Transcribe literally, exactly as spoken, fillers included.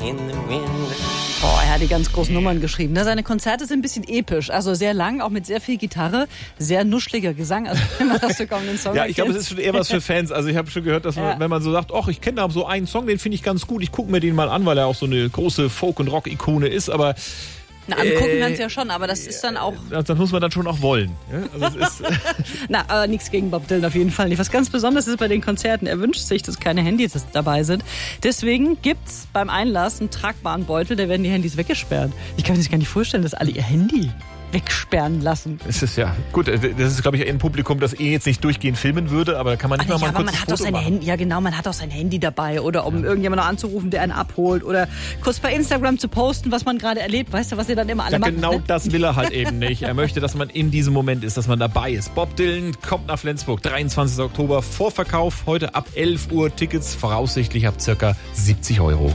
in the wind. Oh, er hat die ganz großen Nummern geschrieben. Ne? Seine Konzerte sind ein bisschen episch, also sehr lang, auch mit sehr viel Gitarre, sehr nuschliger Gesang. Also wenn man das sogar um den Song Ja, ich glaube, es ist schon eher was für Fans. Also ich habe schon gehört, dass man, Ja. wenn man so sagt, ach, ich kenne da so einen Song, den finde ich ganz gut, ich gucke mir den mal an, weil er auch so eine große Folk- und Rock-Ikone ist, aber Na, angucken Äh, kannst du ja schon, aber das ist dann auch... das muss man dann schon auch wollen. Ja? Also es ist, Na, aber nichts gegen Bob Dylan auf jeden Fall nicht. Was ganz Besonderes ist bei den Konzerten, er wünscht sich, dass keine Handys dabei sind. Deswegen gibt's beim Einlass einen tragbaren Beutel, da werden die Handys weggesperrt. Ich kann mir das gar nicht vorstellen, dass alle ihr Handy wegsperren lassen. es ist ja gut, das ist, glaube ich, ein Publikum, das eh jetzt nicht durchgehend filmen würde, aber da kann man nicht Ah, mal, ja, mal aber kurz man ein hat auch Foto sein machen. Handy, ja genau, man hat auch sein Handy dabei oder um irgendjemanden anzurufen, der einen abholt oder kurz bei Instagram zu posten, was man gerade erlebt. Weißt du, was ihr dann immer alle Ja, machen? genau Ne? das will er halt eben nicht. Er möchte, dass man in diesem Moment ist, dass man dabei ist. Bob Dylan kommt nach Flensburg, dreiundzwanzigster Oktober, Vorverkauf, heute ab elf Uhr, Tickets voraussichtlich ab circa siebzig Euro.